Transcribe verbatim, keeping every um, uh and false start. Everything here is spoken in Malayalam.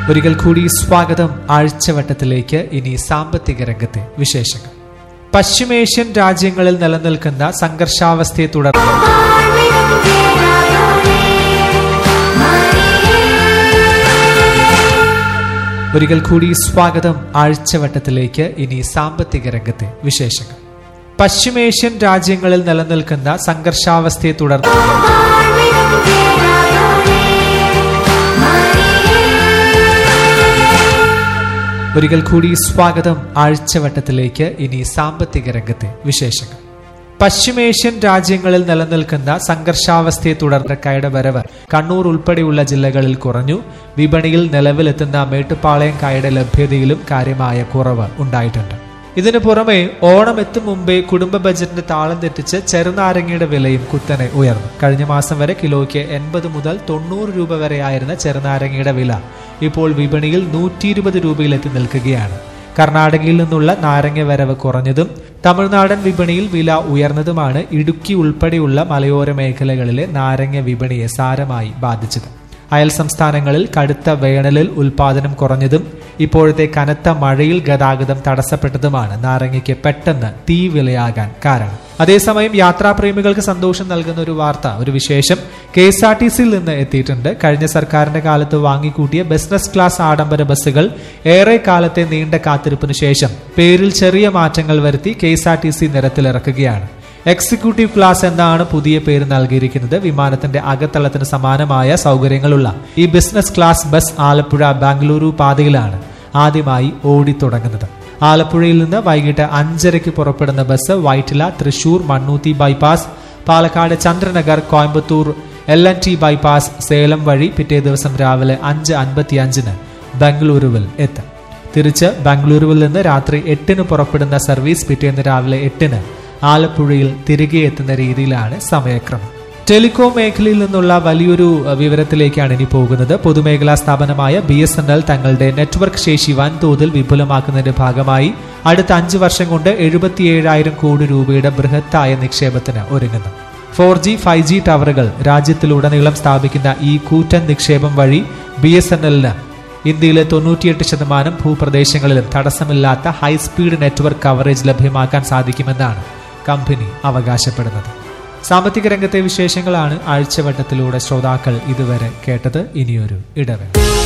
ഒരിക്കൽ കൂടി സ്വാഗതം. ആഴ്ചവട്ടത്തിലേക്ക്. ഇനി സാമ്പത്തിക രംഗത്തെ വിശേഷങ്ങൾ. പശ്ചിമേഷ്യൻ രാജ്യങ്ങളിൽ നിലനിൽക്കുന്ന സംഘർഷാവസ്ഥയെ തുടർന്ന് ഒരിക്കൽ കൂടി സ്വാഗതം. ആഴ്ചവട്ടത്തിലേക്ക്. ഇനി സാമ്പത്തിക രംഗത്തെ വിശേഷങ്ങൾ. പശ്ചിമേഷ്യൻ രാജ്യങ്ങളിൽ നിലനിൽക്കുന്ന സംഘർഷാവസ്ഥയെ തുടർന്ന് ഒരിക്കൽ കൂടി സ്വാഗതം. ആഴ്ചവട്ടത്തിലേക്ക്. ഇനി സാമ്പത്തിക രംഗത്തെ വിശേഷങ്ങൾ. പശ്ചിമേഷ്യൻ രാജ്യങ്ങളിൽ നിലനിൽക്കുന്ന സംഘർഷാവസ്ഥയെ തുടർന്ന് കായയുടെ വരവ് കണ്ണൂർ ഉൾപ്പെടെയുള്ള ജില്ലകളിൽ കുറഞ്ഞു. വിപണിയിൽ നിലവിലെത്തുന്ന മേട്ടുപ്പാളയം കായയുടെ ലഭ്യതയിലും കാര്യമായ കുറവ് ഉണ്ടായിട്ടുണ്ട്. ഇതിനു പുറമെ ഓണം എത്തും മുമ്പേ കുടുംബ ബജറ്റിന് താളം തെറ്റിച്ച് ചെറുനാരങ്ങയുടെ വിലയും കുത്തനെ ഉയർന്നു. കഴിഞ്ഞ മാസം വരെ കിലോയ്ക്ക് എൺപത് മുതൽ തൊണ്ണൂറ് രൂപ വരെയായിരുന്ന ചെറുനാരങ്ങയുടെ വില ഇപ്പോൾ വിപണിയിൽ നൂറ്റി ഇരുപത് രൂപയിലെത്തി നിൽക്കുകയാണ്. കർണാടകയിൽ നിന്നുള്ള നാരങ്ങ വരവ് കുറഞ്ഞതും തമിഴ്നാടൻ വിപണിയിൽ വില ഉയർന്നതുമാണ് ഇടുക്കി ഉൾപ്പെടെയുള്ള മലയോര മേഖലകളിലെ നാരങ്ങ വിപണിയെ സാരമായി ബാധിച്ചത്. അയൽ സംസ്ഥാനങ്ങളിൽ കടുത്ത വേനലിൽ ഉൽപാദനം കുറഞ്ഞതും ഇപ്പോഴത്തെ കനത്ത മഴയിൽ ഗതാഗതം തടസ്സപ്പെട്ടതുമാണ് നാരങ്ങയ്ക്ക് പെട്ടെന്ന് തീ വിലയാകാൻ കാരണം. അതേസമയം യാത്രാപ്രേമികൾക്ക് സന്തോഷം നൽകുന്ന ഒരു വാർത്ത, ഒരു വിശേഷം കെ എസ് ആർ ടി സിയിൽ നിന്ന് എത്തിയിട്ടുണ്ട്. കഴിഞ്ഞ സർക്കാരിന്റെ കാലത്ത് വാങ്ങിക്കൂട്ടിയ ബിസിനസ് ക്ലാസ് ആഡംബര ബസ്സുകൾ ഏറെ കാലത്തെ നീണ്ട കാത്തിരിപ്പിന് ശേഷം പേരിൽ ചെറിയ മാറ്റങ്ങൾ വരുത്തി K S R T C നിരത്തിലിറക്കുകയാണ്. Executive class എന്നാണ് പുതിയ പേര് നൽകിയിരിക്കുന്നത്. വിമാനത്തിന്റെ അകത്തളത്തിന് സമാനമായ സൗകര്യങ്ങളുള്ള ഈ business class bus Alappuzha Bengaluru പാതയിലാണ് ആദ്യമായി ഓടിത്തുടങ്ങുന്നത്. ആലപ്പുഴയിൽ നിന്ന് വൈകിട്ട് അഞ്ചരയ്ക്ക് പുറപ്പെടുന്ന bus Vyttila, Thrissur, Mannuthy bypass, Palakkad Chandranagar, Coimbatore L N T bypass, Salem വഴി പിറ്റേ ദിവസം രാവിലെ അഞ്ച് അൻപത്തി അഞ്ചിന് ബംഗളൂരുവിൽ എത്തും. തിരിച്ച് ബംഗളൂരുവിൽ നിന്ന് രാത്രി എട്ടിന് പുറപ്പെടുന്ന സർവീസ് പിറ്റേന്ന് രാവിലെ എട്ടിന് ആലപ്പുഴയിൽ തിരികെ എത്തുന്ന രീതിയിലാണ് സമയക്രമം. ടെലികോം മേഖലയിൽ നിന്നുള്ള വലിയൊരു വിവരത്തിലേക്കാണ് ഇനി പോകുന്നത്. പൊതുമേഖലാ സ്ഥാപനമായ ബി എസ് എൻ എൽ തങ്ങളുടെ നെറ്റ്വർക്ക് ശേഷി വൻതോതിൽ വിപുലമാക്കുന്നതിന്റെ ഭാഗമായി അടുത്ത അഞ്ചു വർഷം കൊണ്ട് എഴുപത്തിയേഴായിരം കോടി രൂപയുടെ ബൃഹത്തായ നിക്ഷേപത്തിന് ഒരുങ്ങുന്നു. ഫോർ ജി ഫൈവ് ജി ടവറുകൾ രാജ്യത്തിലുടനീളം സ്ഥാപിക്കുന്ന ഈ കൂറ്റൻ നിക്ഷേപം വഴി ബി എസ് എൻ എല്ലിന് ഇന്ത്യയിലെ തൊണ്ണൂറ്റിയെട്ട് ശതമാനം ഭൂപ്രദേശങ്ങളിലും തടസ്സമില്ലാത്ത ഹൈസ്പീഡ് നെറ്റ്വർക്ക് കവറേജ് ലഭ്യമാക്കാൻ സാധിക്കുമെന്നാണ് കമ്പനി അവകാശപ്പെടുന്നത്. സാമ്പത്തിക രംഗത്തെ വിശേഷങ്ങളാണ് ആഴ്ചവട്ടത്തിലൂടെ ശ്രോതാക്കൾ ഇതുവരെ കേട്ടത്. ഇനിയൊരു ഇടവേള.